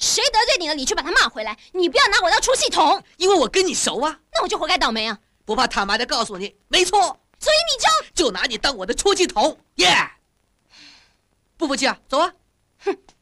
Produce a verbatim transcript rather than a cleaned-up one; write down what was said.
谁得罪你了，你去把他骂回来，你不要拿我当出气筒。 因为我跟你熟啊。 那我就活该倒霉啊！ 不怕坦白的告诉你，没错。 所以你就就拿你当我的出气筒，耶、yeah ！不服气啊？走啊！ 哼。